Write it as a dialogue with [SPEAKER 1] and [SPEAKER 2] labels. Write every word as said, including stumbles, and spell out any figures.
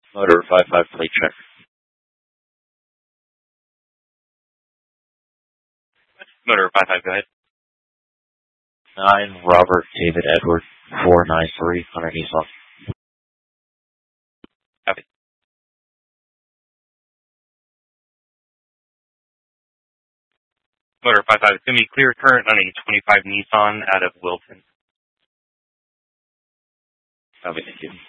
[SPEAKER 1] Motor five five plate check.
[SPEAKER 2] Motor five five, go ahead.
[SPEAKER 1] nine Robert David Edward four nine three Hunter Nissan.
[SPEAKER 2] Copy. Motor five five, it's going to be clear current on a twenty-five Nissan out of Wilton.
[SPEAKER 1] Copy, thank you.